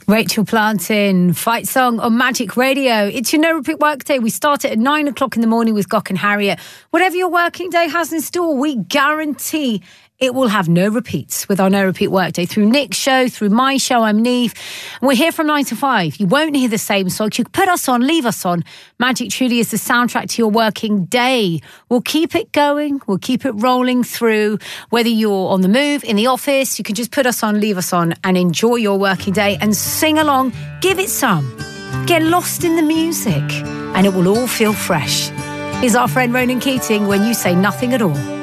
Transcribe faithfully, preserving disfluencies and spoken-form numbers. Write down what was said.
Rachel Plantin, Fight Song on Magic Radio. It's your No Repeat Workday. We start it at nine o'clock in the morning with Gok and Harriet. Whatever your working day has in store, we guarantee it will have no repeats with our No Repeat Workday. Through Nick's show, through my show, I'm Neve. And we're here from nine to five. You won't hear the same songs. You can put us on, leave us on. Magic truly is the soundtrack to your working day. We'll keep it going. We'll keep it rolling through. Whether you're on the move, in the office, you can just put us on, leave us on, and enjoy your working day and sing along. Give it some. Get lost in the music, and it will all feel fresh. Here's our friend Ronan Keating, When You Say Nothing at All.